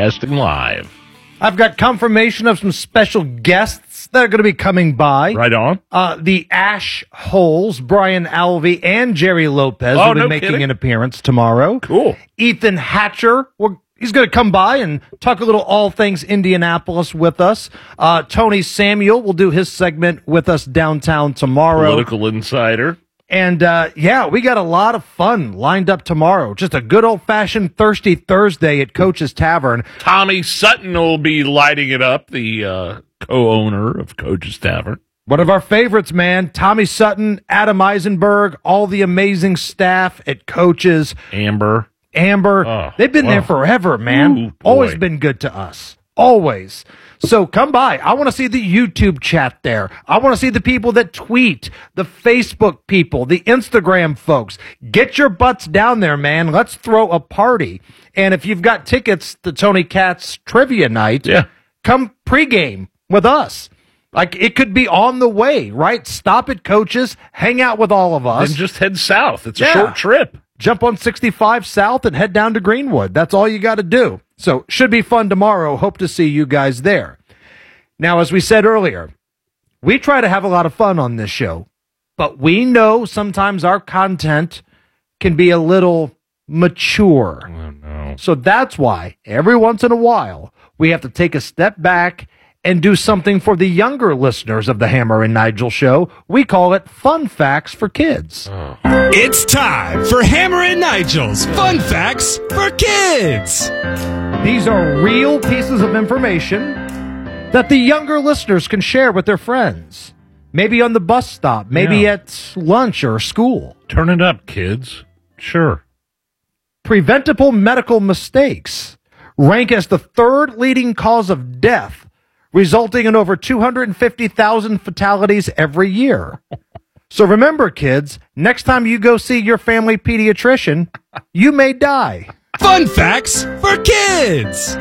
broadcasting live. I've got confirmation of some special guests that are going to be coming by. Right on. The Ash Holes, Brian Alvey, and Jerry Lopez will be making an appearance tomorrow. Cool. Ethan Hatcher, he's going to come by and talk a little all things Indianapolis with us. Tony Samuel will do his segment with us downtown tomorrow. Political insider. And, we got a lot of fun lined up tomorrow. Just a good old-fashioned Thirsty Thursday at Coach's Tavern. Tommy Sutton will be lighting it up, the co-owner of Coach's Tavern. One of our favorites, man. Tommy Sutton, Adam Eisenberg, all the amazing staff at Coach's. Amber. They've been there forever, man. Ooh, always been good to us. Always. So come by. I want to see the YouTube chat there. I want to see the people that tweet, the Facebook people, the Instagram folks. Get your butts down there, man. Let's throw a party. And if you've got tickets to Tony Katz Trivia Night, come pregame with us. Like, it could be on the way, right? Stop at Coach's, hang out with all of us. Then just head south. It's a short trip. Jump on 65 South and head down to Greenwood. That's all you got to do. So, should be fun tomorrow. Hope to see you guys there. Now, as we said earlier, we try to have a lot of fun on this show, but we know sometimes our content can be a little mature. Oh, no. So that's why every once in a while we have to take a step back and do something for the younger listeners of the Hammer and Nigel show. We call it Fun Facts for Kids. Oh. It's time for Hammer and Nigel's Fun Facts for Kids. These are real pieces of information that the younger listeners can share with their friends. Maybe on the bus stop, maybe at lunch or school. Turn it up, kids. Sure. Preventable medical mistakes rank as the third leading cause of death, resulting in over 250,000 fatalities every year. So remember, kids, next time you go see your family pediatrician, you may die. Fun Facts for Kids.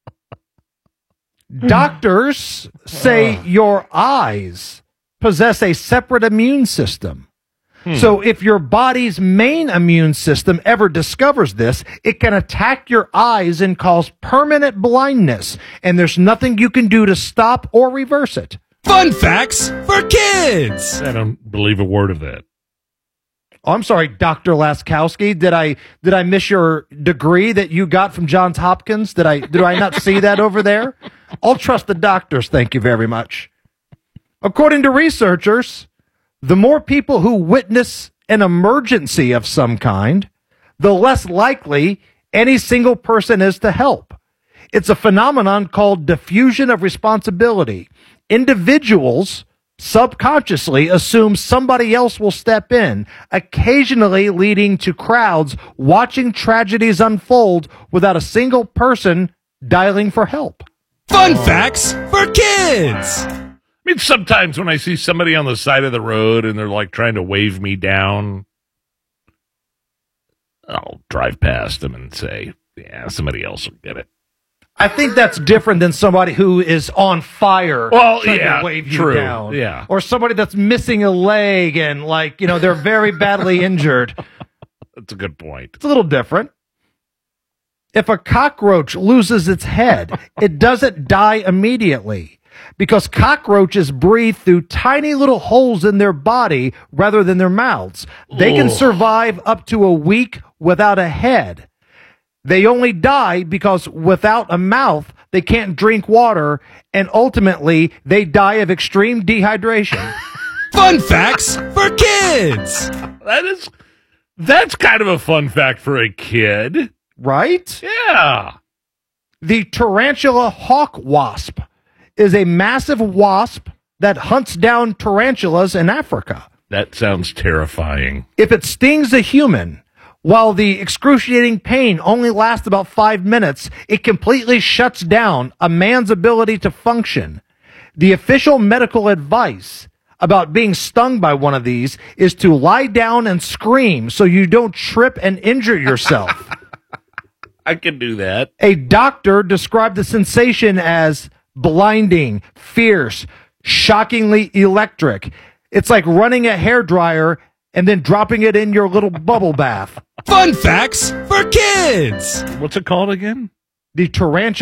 Doctors say your eyes possess a separate immune system. So if your body's main immune system ever discovers this, it can attack your eyes and cause permanent blindness, and there's nothing you can do to stop or reverse it. Fun Facts for Kids. I don't believe a word of that. Oh, I'm sorry, Dr. Laskowski. Did I miss your degree that you got from Johns Hopkins? Did I not see that over there? I'll trust the doctors, thank you very much. According to researchers, the more people who witness an emergency of some kind, the less likely any single person is to help. It's a phenomenon called diffusion of responsibility. Individuals subconsciously assume somebody else will step in, occasionally leading to crowds watching tragedies unfold without a single person dialing for help. Fun Facts for Kids. I mean, sometimes when I see somebody on the side of the road and they're like trying to wave me down, I'll drive past them and say, yeah, somebody else will get it. I think that's different than somebody who is on fire trying to wave you down. Yeah. Or somebody that's missing a leg and, they're very badly injured. That's a good point. It's a little different. If a cockroach loses its head, it doesn't die immediately because cockroaches breathe through tiny little holes in their body rather than their mouths. They can survive up to a week without a head. They only die because without a mouth, they can't drink water, and ultimately, they die of extreme dehydration. Fun Facts for Kids. That's kind of a fun fact for a kid. Right? Yeah. The tarantula hawk wasp is a massive wasp that hunts down tarantulas in Africa. That sounds terrifying. If it stings a human, while the excruciating pain only lasts about 5 minutes, it completely shuts down a man's ability to function. The official medical advice about being stung by one of these is to lie down and scream so you don't trip and injure yourself. I can do that. A doctor described the sensation as blinding, fierce, shockingly electric. It's like running a hairdryer and then dropping it in your little bubble bath. Fun Facts for Kids. What's it called again? The tarantula